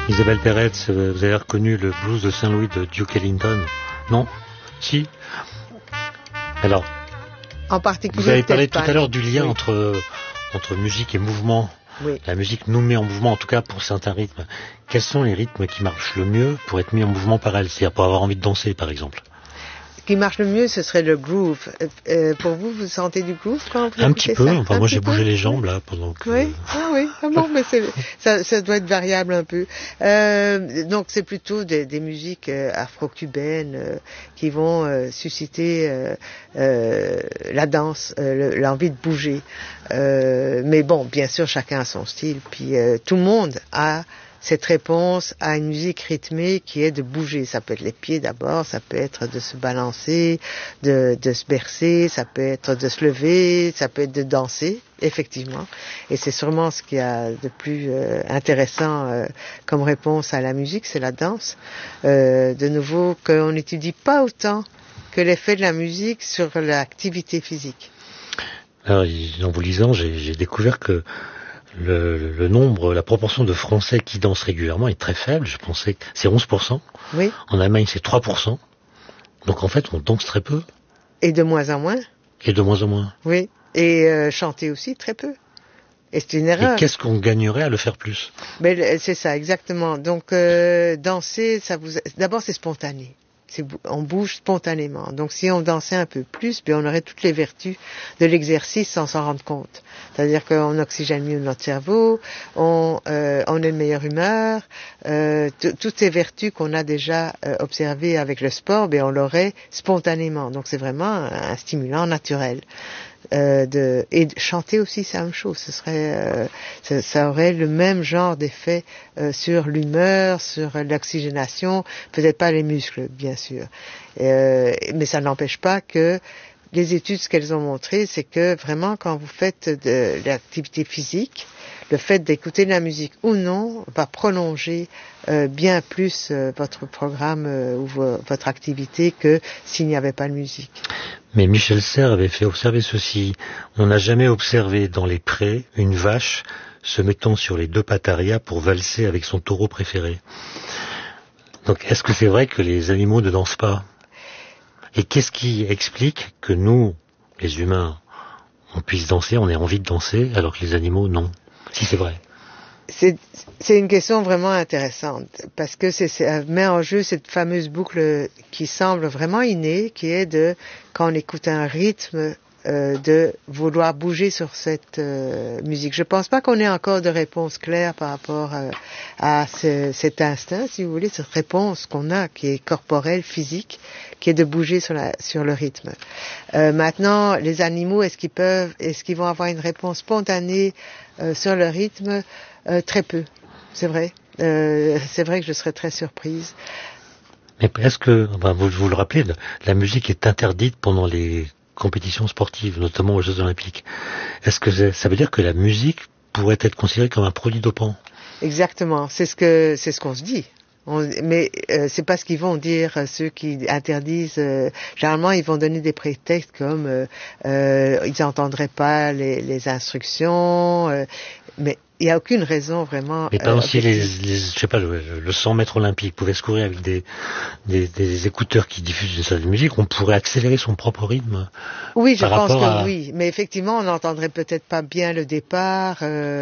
Isabelle Perret, vous avez reconnu le blues de Saint-Louis de Duke Ellington? Non? Si? Alors, En particulier, vous avez parlé tout pas. à l'heure du lien Oui. entre musique et mouvement. Oui. La musique nous met en mouvement, en tout cas pour certains rythmes. Quels sont les rythmes qui marchent le mieux pour être mis en mouvement par elle? C'est-à-dire pour avoir envie de danser, par exemple. Ce qui marche le mieux, ce serait le groove. Pour vous, vous sentez du groove quand vous Un écoutez petit peu. ça? Enfin, Un moi, petit j'ai peu? bougé les jambes, là, pendant que... Oui, ah bon, mais ça doit être variable un peu. Donc c'est plutôt des musiques afro-cubaines qui vont susciter la danse, l'envie de bouger. Mais bon, bien sûr, chacun a son style. Puis tout le monde a cette réponse à une musique rythmée qui est de bouger. Ça peut être les pieds d'abord, ça peut être de se balancer, de se bercer, ça peut être de se lever, ça peut être de danser, effectivement. Et c'est sûrement ce qu'il y a de plus intéressant comme réponse à la musique, c'est la danse. De nouveau, qu'on n'étudie pas autant que l'effet de la musique sur l'activité physique. Alors, en vous lisant, j'ai découvert que la proportion de Français qui dansent régulièrement est très faible. Je pensais que c'est 11%. Oui. En Allemagne, c'est 3%. Donc en fait, on danse très peu. Et de moins en moins. Et de moins en moins. Oui. Et chanter aussi très peu. Et c'est une erreur. Et qu'est-ce qu'on gagnerait à le faire plus? Mais c'est ça, exactement. Donc danser, d'abord c'est spontané. On bouge spontanément. Donc si on dansait un peu plus, on aurait toutes les vertus de l'exercice sans s'en rendre compte. C'est-à-dire qu'on oxygène mieux notre cerveau, on est de meilleure humeur, toutes ces vertus qu'on a déjà observées avec le sport, on l'aurait spontanément. Donc c'est vraiment un stimulant naturel. Et chanter aussi, c'est la même chose. Ça aurait le même genre d'effet sur l'humeur, sur l'oxygénation, peut-être pas les muscles, bien sûr. Mais ça n'empêche pas que les études, ce qu'elles ont montré, c'est que vraiment, quand vous faites de l'activité physique, le fait d'écouter de la musique ou non va prolonger bien plus votre programme ou votre activité que s'il n'y avait pas de musique. Mais Michel Serres avait fait observer ceci. On n'a jamais observé dans les prés une vache se mettant sur les deux pattes arrière pour valser avec son taureau préféré. Donc est-ce que c'est vrai que les animaux ne dansent pas? Et qu'est-ce qui explique que nous, les humains, on puisse danser, on ait envie de danser, alors que les animaux, non? Si c'est vrai. C'est une question vraiment intéressante, parce que ça met en jeu cette fameuse boucle qui semble vraiment innée, qui est quand on écoute un rythme, de vouloir bouger sur cette musique. Je pense pas qu'on ait encore de réponse claire par rapport à cet instinct, si vous voulez, cette réponse qu'on a, qui est corporelle, physique, qui est de bouger sur le rythme. Maintenant, les animaux, est-ce qu'ils vont avoir une réponse spontanée sur le rythme? Très peu, c'est vrai. C'est vrai que je serais très surprise. Mais est-ce que, vous le rappelez, la musique est interdite pendant les compétitions sportives, notamment aux Jeux Olympiques. Est-ce que ça veut dire que la musique pourrait être considérée comme un produit dopant? Exactement, c'est ce qu'on se dit. Mais c'est pas ce qu'ils vont dire ceux qui interdisent. Généralement, ils vont donner des prétextes comme ils n'entendraient pas les instructions, mais il n'y a aucune raison vraiment. Mais par exemple, si je sais pas, le 100 mètres olympique pouvait se courir avec des écouteurs qui diffusent une certaine musique, on pourrait accélérer son propre rythme. Oui, je pense que oui. Mais effectivement, on n'entendrait peut-être pas bien le départ.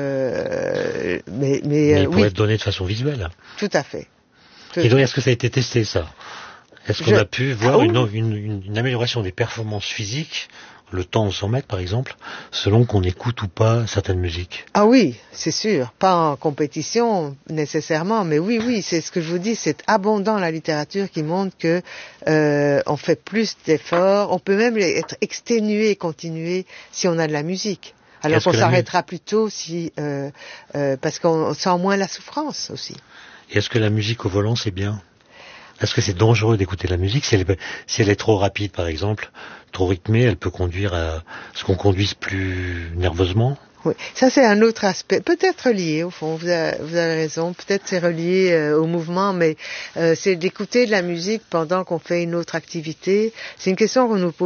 Mais il pourrait être donné de façon visuelle. Tout à fait. Et donc, est-ce que ça a été testé, ça? Est-ce qu'on a pu voir une amélioration des performances physiques, le temps au 100 mètres par exemple, selon qu'on écoute ou pas certaines musiques? Ah oui, c'est sûr. Pas en compétition nécessairement, mais oui, c'est ce que je vous dis, c'est abondant la littérature qui montre que on fait plus d'efforts, on peut même être exténué et continuer si on a de la musique. Alors qu'on s'arrêtera plus tôt parce qu'on sent moins la souffrance aussi. Et est-ce que la musique au volant, c'est bien? Est-ce que c'est dangereux d'écouter la musique? Si elle est trop rapide, par exemple, trop rythmée, elle peut conduire à ce qu'on conduise plus nerveusement? Oui, ça c'est un autre aspect, peut-être lié au fond, vous avez raison, peut-être c'est relié au mouvement, mais c'est d'écouter de la musique pendant qu'on fait une autre activité. C'est une question qu'on nous pose